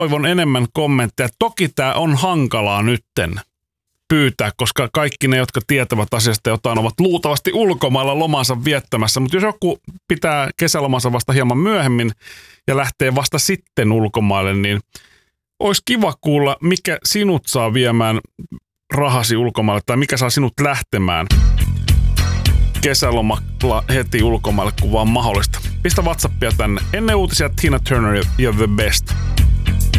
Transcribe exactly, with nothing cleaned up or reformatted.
toivon enemmän kommentteja. Toki tämä on hankalaa nytten pyytää, koska kaikki ne, jotka tietävät asiasta jotain, ovat luultavasti ulkomailla lomansa viettämässä. Mutta jos joku pitää kesälomansa vasta hieman myöhemmin ja lähtee vasta sitten ulkomaille, niin olisi kiva kuulla, mikä sinut saa viemään rahasi ulkomaille tai mikä saa sinut lähtemään kesälomalla heti ulkomaille, kun vaan mahdollista. Pistä WhatsAppia tänne. Ennen uutisia Tina Turner ja The Best.